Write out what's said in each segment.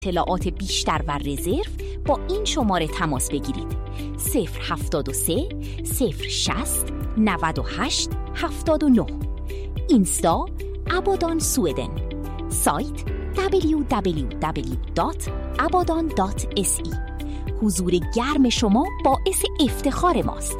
اطلاعات بیشتر و رزرو با این شماره تماس بگیرید: 073 060 98 79. اینستا ابادان سویدن. سایت www.abadan.se. حضور گرم شما باعث افتخار ماست.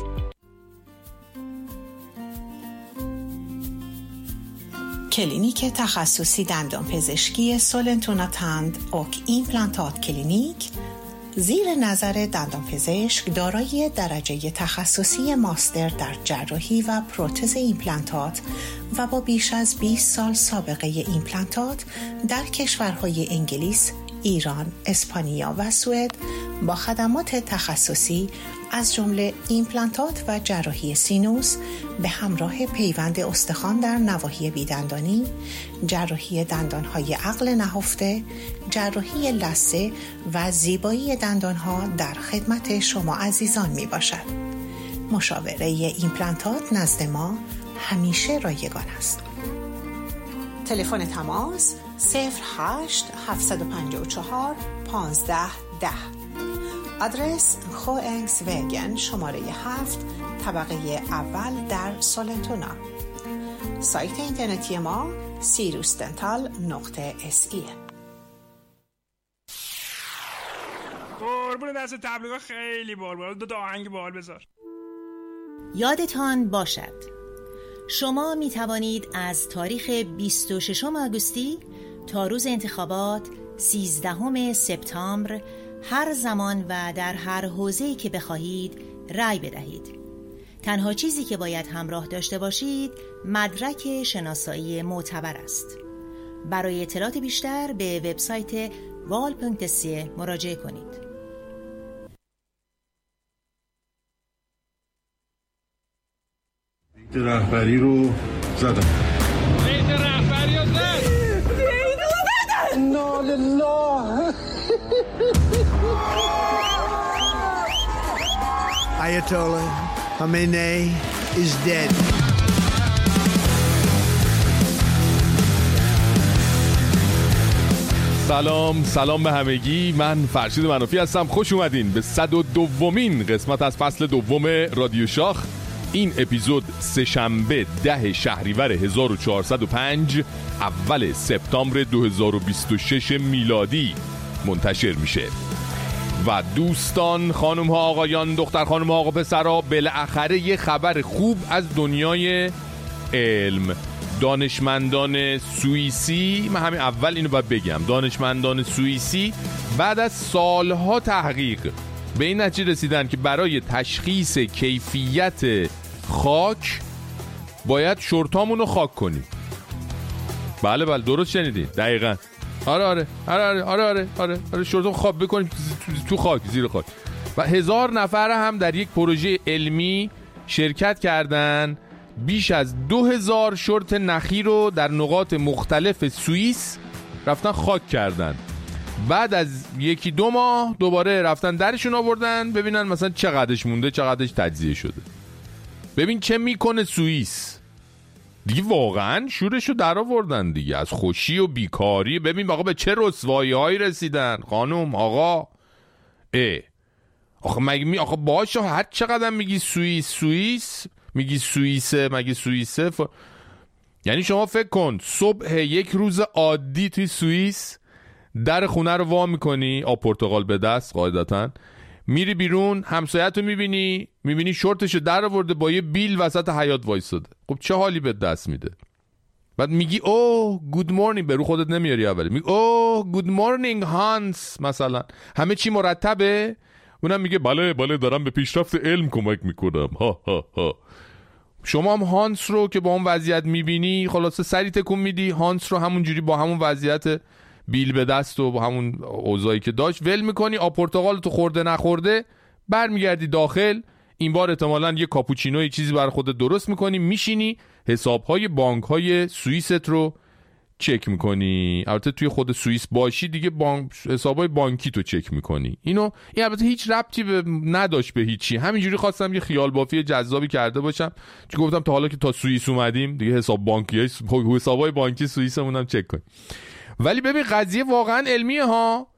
کلینیک تخصصی دندانپزشکی سولنتونا تند اوک ایمپلانتات کلینیک زیر نظر دندانپزشک دارای درجه تخصصی ماستر در جراحی و پروتز ایمپلانتات و با بیش از 20 سال سابقه ایمپلانتات در کشورهای انگلیس، ایران، اسپانیا و سوئد با خدمات تخصصی از جمله ایمپلانتات و جراحی سینوس به همراه پیوند استخوان در نواحی بیدندانی، جراحی دندانهای عقل نهفته، جراحی لثه و زیبایی دندانها در خدمت شما عزیزان می باشد. مشاوره ایمپلانتات نزد ما همیشه رایگان است. تلفن تماس 08 754 1510. آدرس خوانگس وگن شماره 7 طبقه اول در سولنتونا. سایت اینترنتی ما sirusdental.se. قربون دست تبلیغا خیلی بال دو آهنگ بال بذار. یادتان باشد شما می توانید از تاریخ 26 آگوستی تا روز انتخابات 13 سپتامبر هر زمان و در هر حوزه‌ای که بخواهید رأی بدهید. تنها چیزی که باید همراه داشته باشید مدرک شناسایی معتبر است. برای اطلاعات بیشتر به وبسایت val.se مراجعه کنید. رهبری رو زدم. رهبری رو زد. انا لله. Ayatollah Khamenei is dead. سلام به همگی. من فرشید منافی هستم. خوش اومدین به 102مین قسمت از فصل دوم رادیو شاخ. این اپیزود سه‌شنبه 10 شهریور 1405 اول سپتامبر 2026 میلادی منتشر میشه. و دوستان، خانم ها، آقایان، دختر خانم ها، آقا پسرها، بالاخره یه خبر خوب از دنیای علم. دانشمندان سوئیسی، من همین اول اینو باید بگم، دانشمندان سوئیسی بعد از سالها تحقیق به این نتیجه رسیدن که برای تشخیص کیفیت خاک باید شورتامون رو خاک کنیم. بله درست شنیدین، دقیقاً. آره شورتام خواب بکنیم تو خاک، زیر خاک. و 1000 نفر هم در یک پروژه علمی شرکت کردن. بیش از 2000 شورت نخی رو در نقاط مختلف سوئیس رفتن خاک کردن. بعد از 1-2 ماه دوباره رفتن درشون آوردن ببینن مثلا چقدرش مونده، چقدرش تجزیه شده. ببین چه میکنه سوئیس دیگه، واقعا شورشو در آوردن دیگه از خوشی و بیکاری. ببین آقا به چه رسوایی‌هایی رسیدن خانم آقا. آخه باشه هر چقدر میگی سوئیس میگی سوئیسه، مگه سوئیسه یعنی شما فکر کن صبح یک روز عادی توی سوئیس در خونه رو وا میکنی، آب پرتقال به دست قاعدتاً، میری بیرون همسایت رو میبینی شورتشو در آورده با یه بیل وسط حیاط وایساده. خب چه حالی به دست میده؟ بعد میگی اوه گود مورنینگ، به رو خودت نمیاری اولی، میگی اوه گود مورنینگ هانس مثلا، همه چی مرتبه. اونم میگه بله دارم به پیشرفت علم کمک میکنم ها. شما هم هانس رو که با اون وضعیت میبینی خلاصه سری تکون میدی، هانس رو همونجوری با همون وضعیت بیل به دست و با همون اوضاعی که داشت ول میکنی، آب پرتقال تو خورده نخورده برمیگردی داخل. این بار احتمالاً یه کاپوچینو یه چیزی برای خودت درست میکنی، میشینی حسابهای بانک‌های سوئیست رو چک میکنی. البته توی خود سوئیس باشی دیگه حسابهای بانکی تو چک میکنی. این البته هیچ ربطی نداشت به هیچی، همینجوری خواستم یه خیال بافی جذابی کرده باشم چون گفتم تا حالا که تا سوئیس اومدیم دیگه حسابهای بانکی سوئیسمون هم چک کنیم. ولی ببین قضیه واقعا علمیه ها.